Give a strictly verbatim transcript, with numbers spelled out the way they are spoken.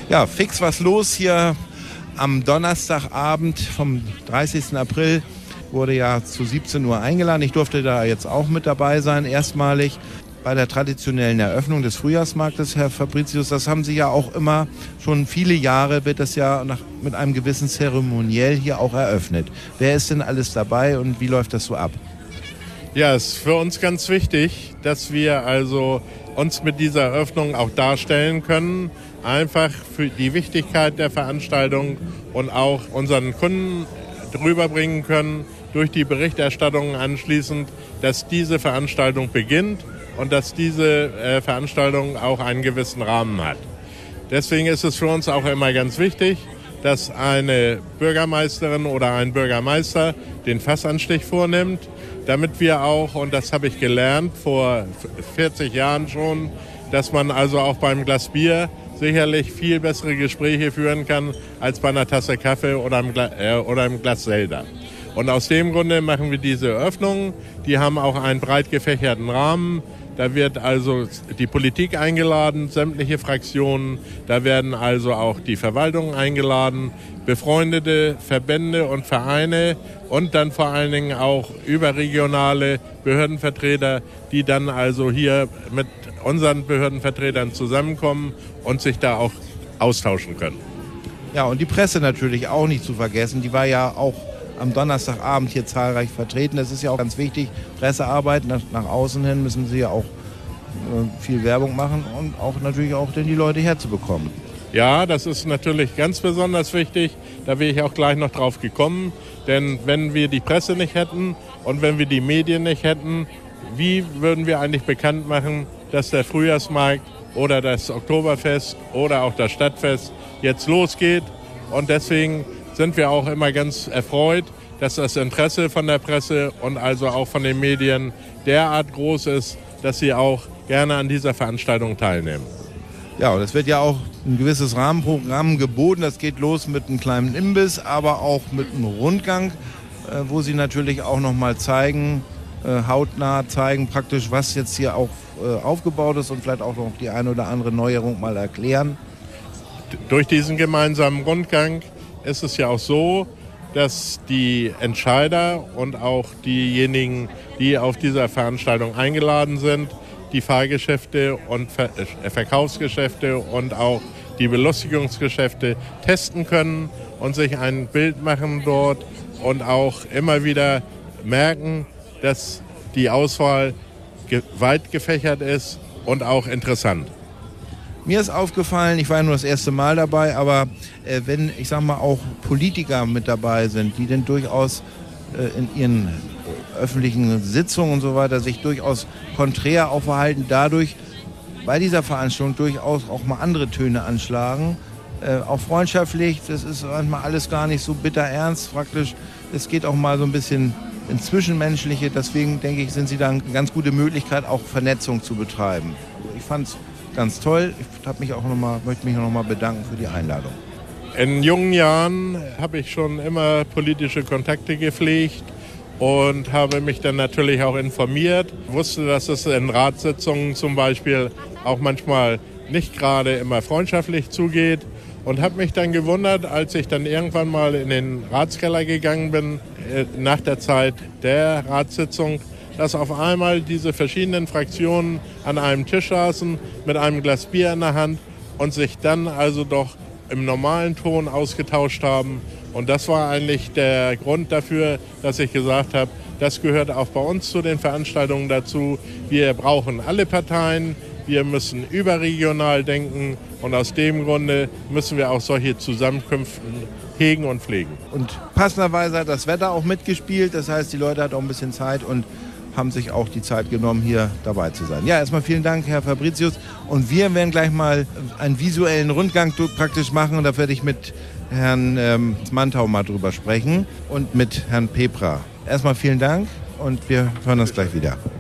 Ja, fix was los hier am Donnerstagabend vom dreißigsten April. Wurde ja zu siebzehn Uhr eingeladen. Ich durfte da jetzt auch mit dabei sein, erstmalig bei der traditionellen Eröffnung des Frühjahrsmarktes, Herr Fabricius. Das haben Sie ja auch immer, schon viele Jahre wird das ja nach, mit einem gewissen Zeremoniell hier auch eröffnet. Wer ist denn alles dabei und wie läuft das so ab? Ja, es ist für uns ganz wichtig, dass wir also uns mit dieser Eröffnung auch darstellen können, einfach für die Wichtigkeit der Veranstaltung und auch unseren Kunden drüber bringen können, durch die Berichterstattung anschließend, dass diese Veranstaltung beginnt und dass diese äh, Veranstaltung auch einen gewissen Rahmen hat. Deswegen ist es für uns auch immer ganz wichtig, dass eine Bürgermeisterin oder ein Bürgermeister den Fassanstich vornimmt, damit wir auch, und das habe ich gelernt vor vierzig Jahren schon, dass man also auch beim Glas Bier sicherlich viel bessere Gespräche führen kann als bei einer Tasse Kaffee oder einem, Gla- äh, oder einem Glas Selter. Und aus dem Grunde machen wir diese Eröffnungen. Die haben auch einen breit gefächerten Rahmen. Da wird also die Politik eingeladen, sämtliche Fraktionen. Da werden also auch die Verwaltungen eingeladen, befreundete Verbände und Vereine und dann vor allen Dingen auch überregionale Behördenvertreter, die dann also hier mit unseren Behördenvertretern zusammenkommen und sich da auch austauschen können. Ja, und die Presse natürlich auch nicht zu vergessen. Die war ja auch am Donnerstagabend hier zahlreich vertreten. Das ist ja auch ganz wichtig. Pressearbeit, nach, nach außen hin müssen sie ja auch äh, viel Werbung machen und auch natürlich auch denn die Leute herzubekommen. Ja, das ist natürlich ganz besonders wichtig. Da wäre ich auch gleich noch drauf gekommen. Denn wenn wir die Presse nicht hätten und wenn wir die Medien nicht hätten, wie würden wir eigentlich bekannt machen, dass der Frühjahrsmarkt oder das Oktoberfest oder auch das Stadtfest jetzt losgeht? Und deswegen sind wir auch immer ganz erfreut, dass das Interesse von der Presse und also auch von den Medien derart groß ist, dass sie auch gerne an dieser Veranstaltung teilnehmen. Ja, und es wird ja auch ein gewisses Rahmenprogramm geboten. Das geht los mit einem kleinen Imbiss, aber auch mit einem Rundgang, äh, wo sie natürlich auch noch mal zeigen, äh, hautnah zeigen praktisch, was jetzt hier auch äh, aufgebaut ist und vielleicht auch noch die eine oder andere Neuerung mal erklären. Durch diesen gemeinsamen Rundgang ist es ja auch so, dass die Entscheider und auch diejenigen, die auf dieser Veranstaltung eingeladen sind, die Fahrgeschäfte und Ver- Verkaufsgeschäfte und auch die Belustigungsgeschäfte testen können und sich ein Bild machen dort und auch immer wieder merken, dass die Auswahl ge- weit gefächert ist und auch interessant. Mir ist aufgefallen, ich war ja nur das erste Mal dabei, aber äh, wenn, ich sag mal, auch Politiker mit dabei sind, die denn durchaus äh, in ihren äh, öffentlichen Sitzungen und so weiter sich durchaus konträr auch verhalten, dadurch bei dieser Veranstaltung durchaus auch mal andere Töne anschlagen, äh, auch freundschaftlich, das ist manchmal alles gar nicht so bitter ernst praktisch, es geht auch mal so ein bisschen ins Zwischenmenschliche, deswegen denke ich, sind sie da eine ganz gute Möglichkeit, auch Vernetzung zu betreiben. Ich fand's ganz toll. Ich hab mich auch noch mal, möchte mich noch mal bedanken für die Einladung. In jungen Jahren habe ich schon immer politische Kontakte gepflegt und habe mich dann natürlich auch informiert. Wusste, dass es in Ratssitzungen zum Beispiel auch manchmal nicht gerade immer freundschaftlich zugeht und habe mich dann gewundert, als ich dann irgendwann mal in den Ratskeller gegangen bin, nach der Zeit der Ratssitzung, dass auf einmal diese verschiedenen Fraktionen an einem Tisch saßen mit einem Glas Bier in der Hand und sich dann also doch im normalen Ton ausgetauscht haben. Und das war eigentlich der Grund dafür, dass ich gesagt habe, das gehört auch bei uns zu den Veranstaltungen dazu. Wir brauchen alle Parteien, wir müssen überregional denken und aus dem Grunde müssen wir auch solche Zusammenkünfte hegen und pflegen. Und passenderweise hat das Wetter auch mitgespielt, das heißt, die Leute hatten auch ein bisschen Zeit und haben sich auch die Zeit genommen, hier dabei zu sein. Ja, erstmal vielen Dank, Herr Fabricius. Und wir werden gleich mal einen visuellen Rundgang praktisch machen. Und da werde ich mit Herrn ähm, Mantau mal drüber sprechen und mit Herrn Pepra. Erstmal vielen Dank und wir hören uns gleich wieder.